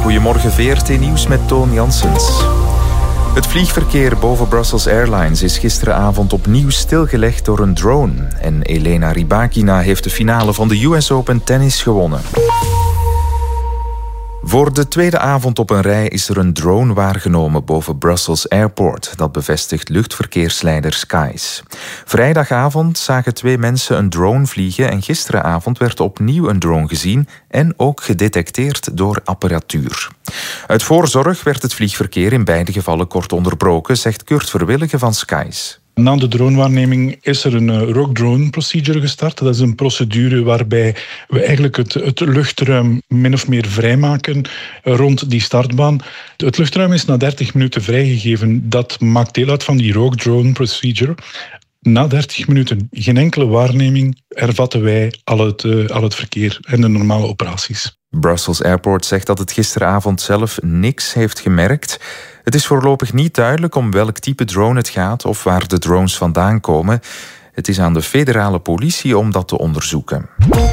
Goedemorgen VRT-nieuws met Toon Janssens. Het vliegverkeer boven Brussels Airlines is gisteravond opnieuw stilgelegd door een drone. En Elena Rybakina heeft de finale van de US Open tennis gewonnen. Voor de tweede avond op een rij is er een drone waargenomen boven Brussels Airport. Dat bevestigt luchtverkeersleider Skies. Vrijdagavond zagen 2 mensen een drone vliegen en gisteravond werd opnieuw een drone gezien en ook gedetecteerd door apparatuur. Uit voorzorg werd het vliegverkeer in beide gevallen kort onderbroken, zegt Kurt Verwillige van Skies. Na de dronewaarneming is er een rogue drone procedure gestart. Dat is een procedure waarbij we eigenlijk het luchtruim min of meer vrijmaken rond die startbaan. Het luchtruim is na 30 minuten vrijgegeven. Dat maakt deel uit van die rogue drone procedure. Na 30 minuten geen enkele waarneming hervatten wij al het verkeer en de normale operaties. Brussels Airport zegt dat het gisteravond zelf niks heeft gemerkt. Het is voorlopig niet duidelijk om welk type drone het gaat of waar de drones vandaan komen. Het is aan de federale politie om dat te onderzoeken.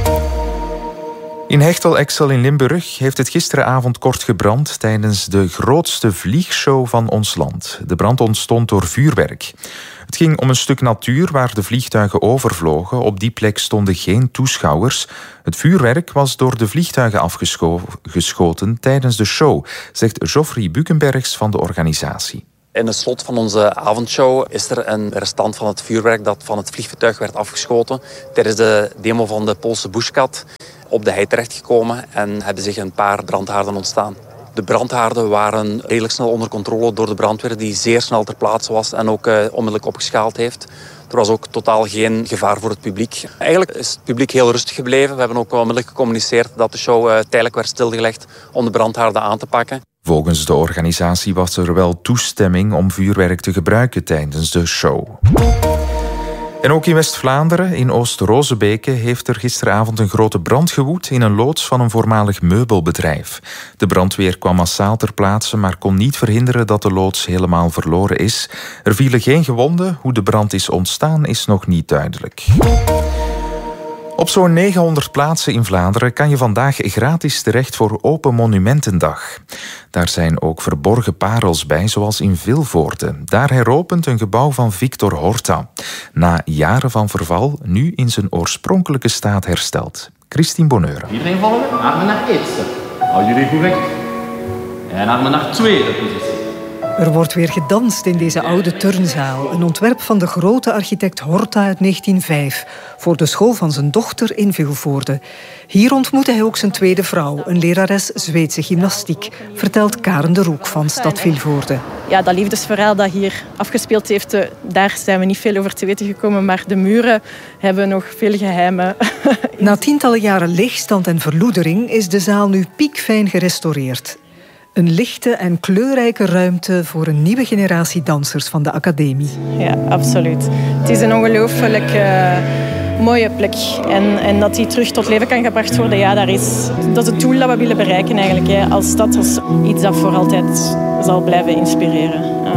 In Hechtel-Exel in Limburg heeft het gisteravond kort gebrand tijdens de grootste vliegshow van ons land. De brand ontstond door vuurwerk. Het ging om een stuk natuur waar de vliegtuigen overvlogen. Op die plek stonden geen toeschouwers. Het vuurwerk was door de vliegtuigen afgeschoten tijdens de show, zegt Geoffrey Bukenbergs van de organisatie. In het slot van onze avondshow is er een restant van het vuurwerk dat van het vliegtuig werd afgeschoten tijdens de demo van de Poolse Bushcat op de hei terechtgekomen en hebben zich een paar brandhaarden ontstaan. De brandhaarden waren redelijk snel onder controle door de brandweer die zeer snel ter plaatse was en ook onmiddellijk opgeschaald heeft. Er was ook totaal geen gevaar voor het publiek. Eigenlijk is het publiek heel rustig gebleven. We hebben ook onmiddellijk gecommuniceerd dat de show tijdelijk werd stilgelegd om de brandhaarden aan te pakken. Volgens de organisatie was er wel toestemming om vuurwerk te gebruiken tijdens de show. En ook in West-Vlaanderen, in Oost-Rozebeke, heeft er gisteravond een grote brand gewoed in een loods van een voormalig meubelbedrijf. De brandweer kwam massaal ter plaatse, maar kon niet verhinderen dat de loods helemaal verloren is. Er vielen geen gewonden. Hoe de brand is ontstaan is nog niet duidelijk. Op zo'n 900 plaatsen in Vlaanderen kan je vandaag gratis terecht voor Open Monumentendag. Daar zijn ook verborgen parels bij, zoals in Vilvoorde. Daar heropent een gebouw van Victor Horta. Na jaren van verval, nu in zijn oorspronkelijke staat hersteld. Christine Bonheur. Iedereen volgen? Armen naar eerste. Hou jullie goed weg. En armen naar tweede positie. Er wordt weer gedanst in deze oude turnzaal. Een ontwerp van de grote architect Horta uit 1905... voor de school van zijn dochter in Vilvoorde. Hier ontmoette hij ook zijn tweede vrouw, een lerares Zweedse gymnastiek, vertelt Karen de Roek van Stad Vilvoorde. Ja, dat liefdesverhaal dat hier afgespeeld heeft, daar zijn we niet veel over te weten gekomen, maar de muren hebben nog veel geheimen. Na tientallen jaren leegstand en verloedering is de zaal nu piekfijn gerestaureerd. Een lichte en kleurrijke ruimte voor een nieuwe generatie dansers van de academie. Ja, absoluut. Het is een ongelooflijk mooie plek. En dat die terug tot leven kan gebracht worden, ja, dat is het doel dat we willen bereiken eigenlijk. Hè. Als stad, als iets dat voor altijd zal blijven inspireren. Ja.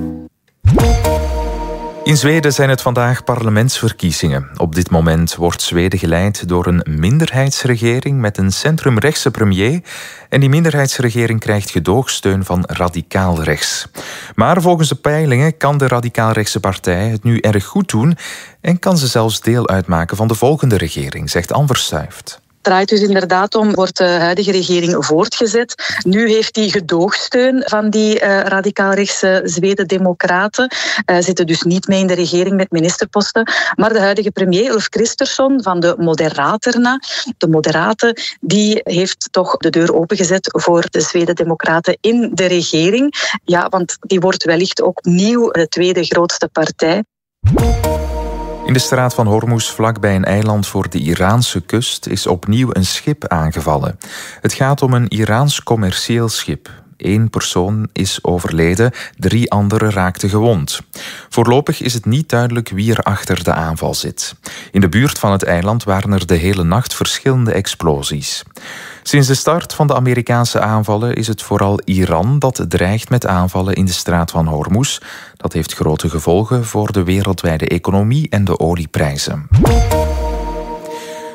In Zweden zijn het vandaag parlementsverkiezingen. Op dit moment wordt Zweden geleid door een minderheidsregering met een centrumrechtse premier. En die minderheidsregering krijgt gedoogsteun van radicaal rechts. Maar volgens de peilingen kan de radicaal-rechtse partij het nu erg goed doen en kan ze zelfs deel uitmaken van de volgende regering, zegt Anne Verstuift. Het draait dus inderdaad om, wordt de huidige regering voortgezet. Nu heeft hij gedoogsteun van die radicaal-rechtse Zweden-democraten. Zitten dus niet mee in de regering met ministerposten. Maar de huidige premier Ulf Kristersson van de Moderaterna, de Moderaten, die heeft toch de deur opengezet voor de Zweden-democraten in de regering. Ja, want die wordt wellicht ook opnieuw de tweede grootste partij. In de straat van Hormuz, vlakbij een eiland voor de Iraanse kust, is opnieuw een schip aangevallen. Het gaat om een Iraans commercieel schip. 1 persoon is overleden, 3 anderen raakten gewond. Voorlopig is het niet duidelijk wie er achter de aanval zit. In de buurt van het eiland waren er de hele nacht verschillende explosies. Sinds de start van de Amerikaanse aanvallen is het vooral Iran dat dreigt met aanvallen in de straat van Hormuz. Dat heeft grote gevolgen voor de wereldwijde economie en de olieprijzen.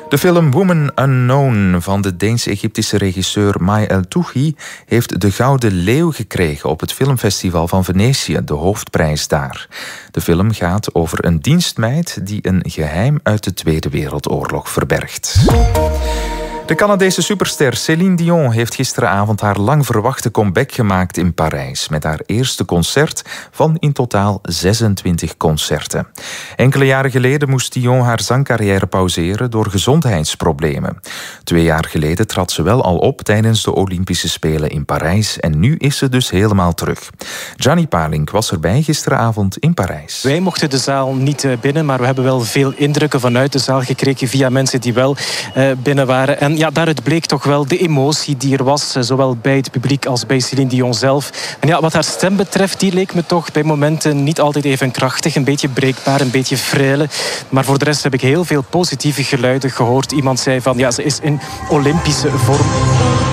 De film Woman Unknown van de Deens-Egyptische regisseur Mai El-Touhi heeft de Gouden Leeuw gekregen op het filmfestival van Venetië, de hoofdprijs daar. De film gaat over een dienstmeid die een geheim uit de Tweede Wereldoorlog verbergt. De Canadese superster Céline Dion heeft gisteravond haar lang verwachte comeback gemaakt in Parijs met haar eerste concert van in totaal 26 concerten. Enkele jaren geleden moest Dion haar zangcarrière pauzeren door gezondheidsproblemen. 2 jaar geleden trad ze wel al op tijdens de Olympische Spelen in Parijs en nu is ze dus helemaal terug. Gianni Palink was erbij gisteravond in Parijs. Wij mochten de zaal niet binnen, maar we hebben wel veel indrukken vanuit de zaal gekregen via mensen die wel binnen waren. En ja, daaruit bleek toch wel de emotie die er was, zowel bij het publiek als bij Céline Dion zelf. En ja, wat haar stem betreft, die leek me toch bij momenten niet altijd even krachtig, een beetje breekbaar, een beetje frêle. Maar voor de rest heb ik heel veel positieve geluiden gehoord. Iemand zei van, ja, ze is in Olympische vorm.